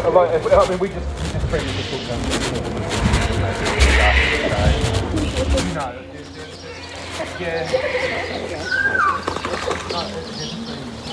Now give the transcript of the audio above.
Right, I mean, we just previously talked about it. Yeah.